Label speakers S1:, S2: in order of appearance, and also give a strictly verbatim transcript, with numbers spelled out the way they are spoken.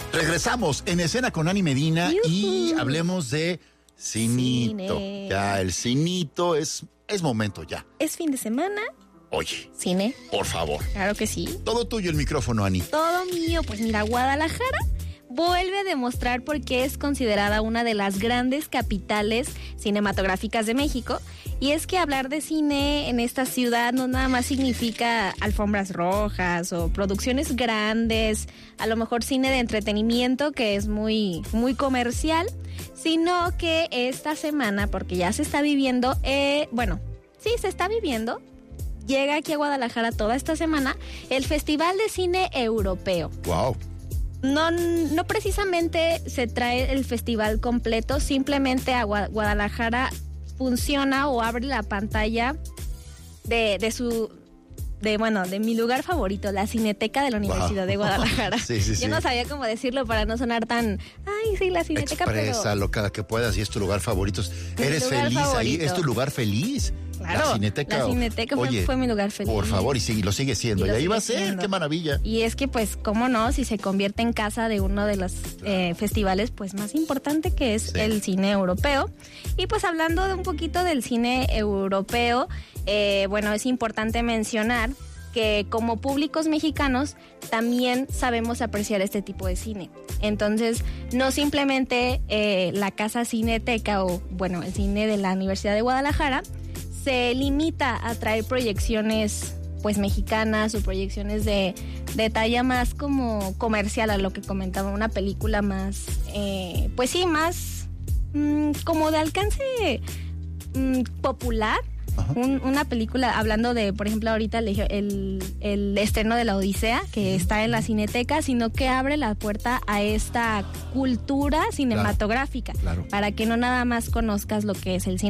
S1: Regresamos en Escena con Ani Medina.
S2: ¡Yujú!
S1: Y hablemos de cinito.
S2: Cine.
S1: Ya, el cinito es, es momento ya.
S2: Es fin de semana,
S1: Oye,
S2: cine,
S1: por favor.
S2: claro que sí.
S1: Todo tuyo el micrófono, Ani.
S2: Todo mío, pues mira, Guadalajara vuelve a demostrar por qué es considerada una de las grandes capitales cinematográficas de México. Y es que hablar de cine en esta ciudad no nada más significa alfombras rojas o producciones grandes, a lo mejor cine de entretenimiento que es muy, muy comercial, sino que esta semana, porque ya se está viviendo, eh, bueno, sí, se está viviendo, llega aquí a Guadalajara toda esta semana el Festival de Cine Europeo.
S1: Wow.
S2: No, no precisamente se trae el festival completo, simplemente a Guadalajara funciona o abre la pantalla de, de su, de bueno, de mi lugar favorito, la Cineteca de la Universidad wow. de Guadalajara.
S1: Sí, sí,
S2: Yo
S1: sí.
S2: no sabía cómo decirlo para no sonar tan, ay, sí, la Cineteca,
S1: Exprésalo
S2: pero...
S1: cada que puedas y es tu lugar favorito.
S2: Mi
S1: Eres
S2: lugar
S1: feliz
S2: favorito.
S1: ahí, es tu lugar feliz.
S2: Claro,
S1: la Cineteca.
S2: la Cineteca fue,
S1: Oye,
S2: fue mi lugar feliz.
S1: Por favor, y, sí, y lo sigue siendo.
S2: Y,
S1: y
S2: lo
S1: ahí
S2: sigue
S1: va a ser,
S2: siendo.
S1: qué maravilla.
S2: Y es que, pues, cómo no, si se convierte en casa de uno de los eh, festivales, pues, más importante que es sí. el cine europeo. Y pues, hablando de un poquito del cine europeo, eh, bueno, es importante mencionar que como públicos mexicanos también sabemos apreciar este tipo de cine. Entonces, no simplemente eh, la Casa Cineteca o, bueno, el cine de la Universidad de Guadalajara se limita a traer proyecciones pues mexicanas o proyecciones de, de talla más como comercial, a lo que comentaba, una película más, eh, pues sí, más mmm, como de alcance mmm, popular. Un, una película, hablando de, por ejemplo, ahorita el, el, el estreno de La Odisea, que está en la Cineteca, sino que abre la puerta a esta cultura cinematográfica,
S1: claro, claro.
S2: para que no nada más conozcas lo que es el cine